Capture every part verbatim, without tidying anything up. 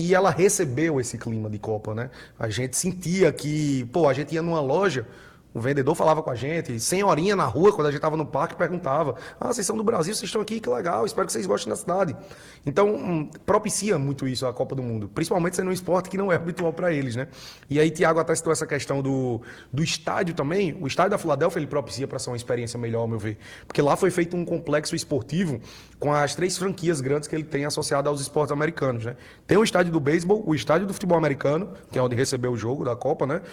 E ela recebeu esse clima de Copa, né? A gente sentia que, pô, a gente ia numa loja, o vendedor falava com a gente, senhorinha na rua, quando a gente estava no parque, perguntava: ah, vocês são do Brasil, vocês estão aqui, que legal, espero que vocês gostem da cidade. Então, hum, propicia muito isso a Copa do Mundo, principalmente sendo um esporte que não é habitual para eles, né? E aí, Thiago até citou essa questão do, do estádio também. O estádio da Filadélfia, ele propicia para ser uma experiência melhor, ao meu ver. Porque lá foi feito um complexo esportivo com as três franquias grandes que ele tem associado aos esportes americanos, né? Tem o estádio do beisebol, o estádio do futebol americano, que é onde recebeu o jogo da Copa, né?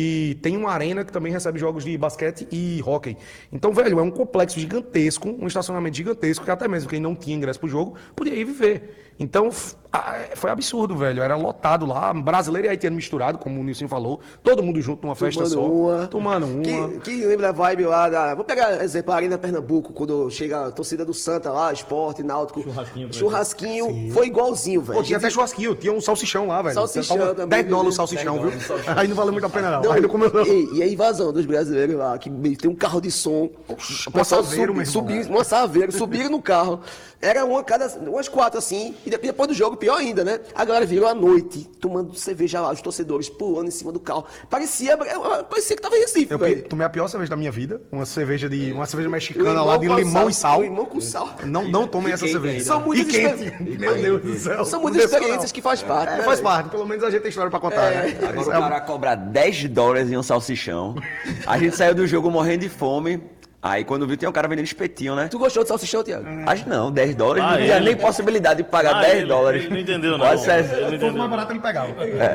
E tem uma arena que também recebe jogos de basquete e hóquei. Então, velho, é um complexo gigantesco, um estacionamento gigantesco, que até mesmo quem não tinha ingresso pro jogo podia ir viver. Então, foi absurdo, velho. Era lotado lá, brasileiro e haitiano misturado, como o Nilson falou, todo mundo junto numa festa Tomando só. Uma. Tomando uma. Que, que lembra a vibe lá da... Vou pegar exemplo, a Arena Pernambuco, quando chega a torcida do Santa lá, Esporte, Náutico. Churrasquinho. Churrasquinho, Sim. foi igualzinho, velho. Pô, tinha até churrasquinho, tinha um salsichão lá, velho. Salsichão Tava também, dez dólares o viu? salsichão, dez viu? dólares, Aí não valeu muito a pena, não. Não, Aí não comeu, não. E, e a invasão dos brasileiros lá, que tem um carro de som. O pessoal saveiro, meu subi, irmão. subi, uma saveiro, subiram no carro. Era uma cada, umas quatro assim, e depois do jogo, pior ainda, né? A galera virou à noite, tomando cerveja lá, os torcedores pulando em cima do carro. Parecia, parecia que tava em Recife, Eu velho. tomei a pior cerveja da minha vida, uma cerveja de uma cerveja mexicana Limão lá de com limão sal, e sal. Limão com sal. Não, não tomem essa quente cerveja. ainda. São muitas e quente. experi- Meu Deus do céu. São Não muitas desceu, experiências não. que faz parte, É, né, faz velho? parte, pelo menos a gente tem história pra contar, É. né? Agora o cara cobra dez dólares em um salsichão. A gente saiu do jogo morrendo de fome. Aí quando viu, tem um cara vendendo espetinho, né? Tu gostou do salsichão, Thiago? Acho que não, dez dólares. Ah, não tinha ele- nem possibilidade de pagar Ah, dez ele- dólares. ele não entendeu, não. Quase Ele sessenta. não Se fosse entendeu. mais barato, ele pegava.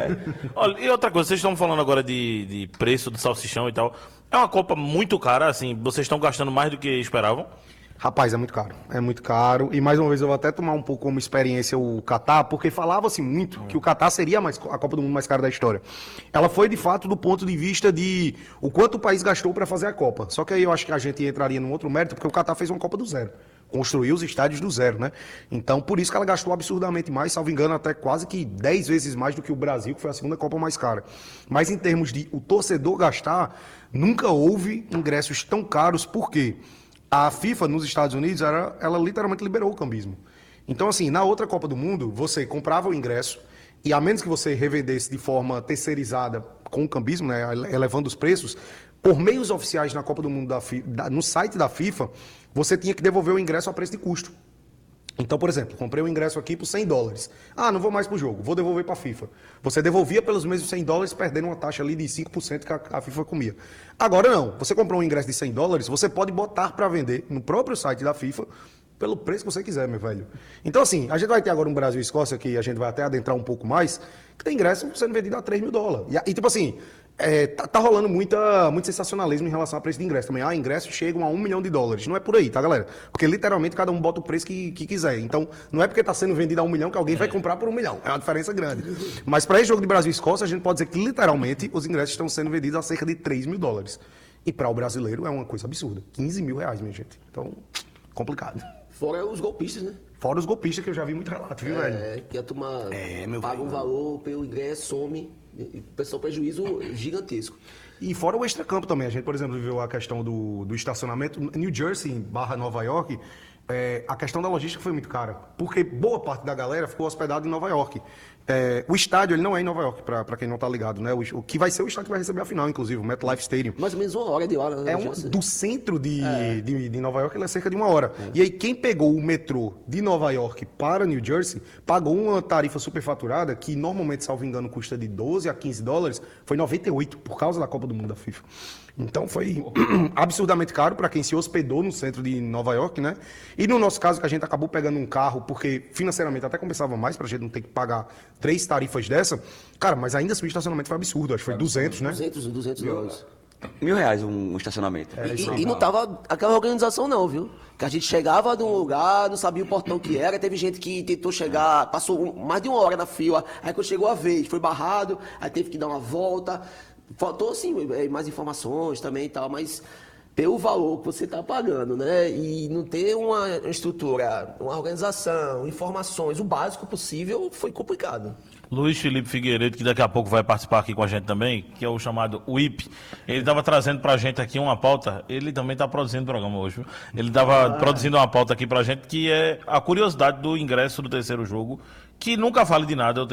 Olha, e outra coisa, vocês estão falando agora de, de preço do salsichão e tal. É uma Copa muito cara, assim, vocês estão gastando mais do que esperavam? Rapaz, é muito caro. É muito caro. E mais uma vez eu vou até tomar um pouco como experiência o Catar, porque falava-se muito que o Catar seria a, mais, a Copa do Mundo mais cara da história. Ela foi, de fato, do ponto de vista de o quanto o país gastou para fazer a Copa. Só que aí eu acho que a gente entraria num outro mérito, porque o Catar fez uma Copa do zero. Construiu os estádios do zero, né? Então, por isso que ela gastou absurdamente mais, salvo engano, até quase que dez vezes mais do que o Brasil, que foi a segunda Copa mais cara. Mas em termos de o torcedor gastar, nunca houve ingressos tão caros, por quê? A FIFA nos Estados Unidos, ela, ela literalmente liberou o cambismo. Então, assim, na outra Copa do Mundo, você comprava o ingresso e a menos que você revendesse de forma terceirizada com o cambismo, né, elevando os preços, por meios oficiais na Copa do Mundo, da FIFA, da, no site da FIFA, você tinha que devolver o ingresso a preço de custo. Então, por exemplo, comprei um ingresso aqui por cem dólares. Ah, não vou mais pro jogo, vou devolver para a FIFA. Você devolvia pelos mesmos cem dólares, perdendo uma taxa ali de cinco por cento que a, a FIFA comia. Agora não, você comprou um ingresso de cem dólares, você pode botar para vender no próprio site da FIFA pelo preço que você quiser, meu velho. Então, assim, a gente vai ter agora um Brasil e Escócia, que a gente vai até adentrar um pouco mais, que tem ingresso sendo vendido a três mil dólares. E, e tipo assim, é, tá, tá rolando muita, muito sensacionalismo em relação a preço de ingresso também. Ah, ingressos chegam a um milhão de dólares. Não é por aí, tá, galera? Porque literalmente cada um bota o preço que, que quiser. Então, não é porque tá sendo vendido a um milhão que alguém vai comprar por um milhão. É uma diferença grande. Mas para esse jogo de Brasil e Escócia, a gente pode dizer que literalmente os ingressos estão sendo vendidos a cerca de três mil dólares. E para o brasileiro é uma coisa absurda. quinze mil reais, minha gente. Então, complicado. Fora os golpistas, né? Fora os golpistas, que eu já vi muito relato, viu, velho? É, que a turma É, meu paga velho. um valor pelo ingresso, some, e o pessoal prejuízo gigantesco. E fora o extracampo também. A gente, por exemplo, viveu a questão do, do estacionamento. New Jersey barra Nova York, é, a questão da logística foi muito cara. Porque boa parte da galera ficou hospedada em Nova York. É, o estádio, ele não é em Nova York, para quem não tá ligado, né? O, o que vai ser o estádio que vai receber a final, inclusive, o MetLife Stadium. Mais ou menos uma hora de lá, né? É um, do centro de, de, de Nova York, ele é cerca de uma hora. E aí, quem pegou o metrô de Nova York para New Jersey, pagou uma tarifa superfaturada, que normalmente, salvo engano, custa de doze a quinze dólares, foi noventa e oito, por causa da Copa do Mundo da FIFA. Então, foi absurdamente caro para quem se hospedou no centro de Nova York, né? E no nosso caso, que a gente acabou pegando um carro, porque financeiramente até compensava mais, pra gente não ter que pagar três tarifas dessa. Cara, mas ainda assim o estacionamento foi absurdo, acho que foi duzentos, né? duzentos, duzentos dólares. Mil reais um, um estacionamento. É, E, e não tava aquela organização não, viu? Que a gente chegava de um lugar, não sabia o portão que era, teve gente que tentou chegar, passou um- mais de uma hora na fila, aí quando chegou a vez, foi barrado, aí teve que dar uma volta. Faltou, assim, eh, mais informações também e tal, mas pelo valor que você está pagando, né? E não ter uma estrutura, uma organização, informações, o básico possível, foi complicado. Luiz Felipe Figueiredo, que daqui a pouco vai participar aqui com a gente também, que é o chamado W I P, ele estava trazendo para a gente aqui uma pauta, ele também está produzindo o programa hoje, viu? Ele estava produzindo uma pauta aqui para a gente, que é a curiosidade do ingresso do terceiro jogo, que nunca fale de nada,